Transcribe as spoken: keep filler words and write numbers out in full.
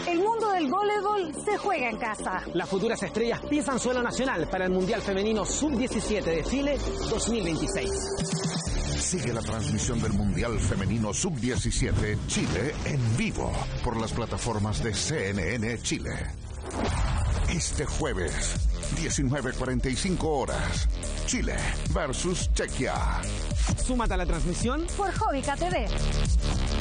El mundo del voleibol se juega en casa. Las futuras estrellas pisan suelo nacional para el Mundial Femenino sub diecisiete de Chile dos mil veintiséis. Sigue la transmisión del Mundial Femenino sub diecisiete Chile en vivo por las plataformas de C N N Chile. Este jueves, diecinueve cuarenta y cinco horas, Chile versus Chequia. Súmate a la transmisión por Jovica T V.